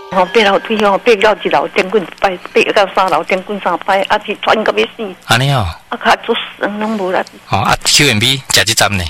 吼，爬楼梯吼，爬到一楼顶滚一摆，爬到3楼顶滚3摆，啊是喘到要死。 安尼哦。 啊，卡做酸拢无力。 哦啊，QMB 食一针呢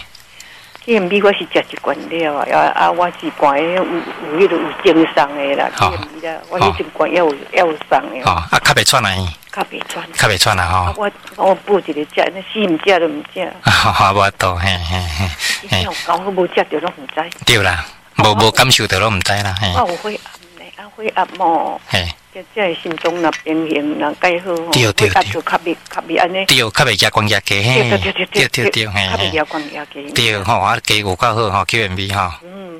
？QMB 我是食一罐了啊，我是罐的有迄个有精送的啦，QMB 啦，我迄一罐要有送的。 哦，啊，较袂喘啊？ 较袂喘。 较袂喘啊吼。 我补一个食，那死毋食都毋食。 啊，无多嘿嘿嘿。 嘿。高我无食着拢毋知。对啦，无感受到拢毋知啦。 我有血压呢，啊血压毛。嘿。这心脏若平衡，若介好吼。对，就较袂安尼。对，较袂压光压低嘿。对，嘿。较袂压光压低。对吼，啊加有够好吼 ，QMB 吼。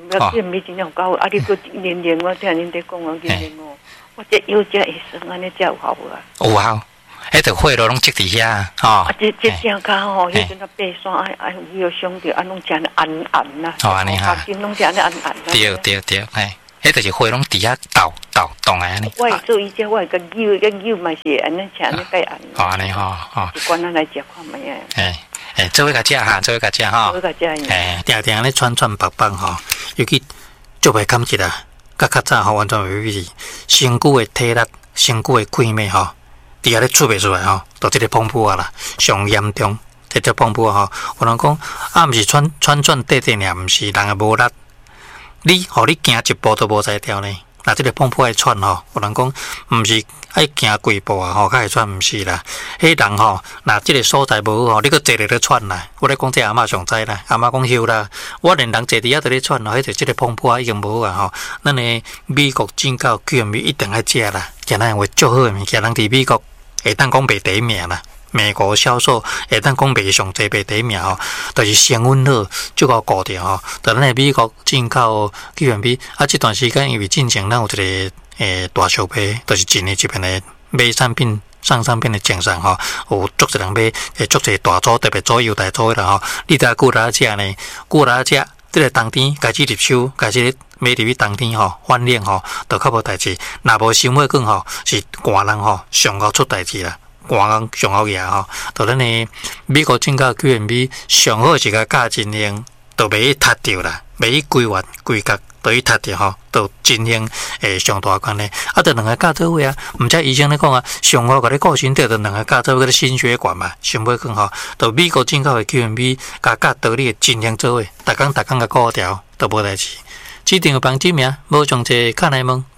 QMB 真有够好，啊你个年龄我听恁在讲哦，年龄哦，我这腰这会酸，安尼才有效无？ 有效。迄条血路拢积伫遐，吼。 啊，这正卡吼，迄阵啊爬山，哎，有伤着，啊，拢真暗暗啦。 哦，安尼哈。 筋拢真暗暗。 对，嘿，迄就是血拢伫遐动安尼。 我会做瑜伽，我会个扭嘛是安尼，像安尼介按。 哦，安尼吼。 一罐咱来食看卖啊。 做伙甲食哈，做伙甲食哈。 做伙甲食。 定定咧串串白棒吼，尤其足袂感激啦，甲较早吼完全袂比是身躯的体力、身躯的气脉吼。底下咧出袂出来吼，都即个碰破啊啦，上严重，即个碰破吼。有人讲啊，毋是喘尔，毋是人也无力。你行一步都无才调呢。那即个碰破爱喘吼，有人讲毋是爱行几步啊吼，较会喘，毋是啦。迄人吼，那即个所在无好吼，你搁坐咧咧喘啦。我咧讲这阿嬷上知啦，阿嬷讲休啦。我连人坐伫遐都咧喘吼，迄就即个碰破已经无啊吼。咱诶美国进口 QMB 一定爱食啦，今仔话足好诶物件，人伫美国会当讲排第一名啦。美国销售会当讲卖上济排第一名吼，就是成分好，足够固定吼。但咱诶美国进口 QMB 啊，这段时间因为进前咱有一个大小批，就是一年这边诶买产品。上品的精神吼，有足一人买，足一大组特别组优待组啦吼。你睇久来食呢，久来食，即个冬天开始入手，开始买入去冬天吼，反冷吼，就较无代志。若无伤火讲吼，是寒人吼，上好出代志啦。寒人上好嘢吼，就咱诶美国进口 QMB 上好是个价真型，就袂去塌掉啦，袂去规弯规角。都去踢着吼，都真型上大关咧。啊，就两个加做伙啊，毋知医生咧讲啊，上好甲你顾身体，就两个加做伙个心血管嘛，心血管吼，就美国进口的 QMB 甲道理的真型做伙，逐工甲顾调，都无代志。指定有帮指名，无上济卡来问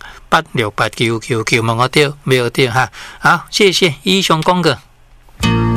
，08889999，08889999，问我对，没有对哈。好，谢谢医生讲个。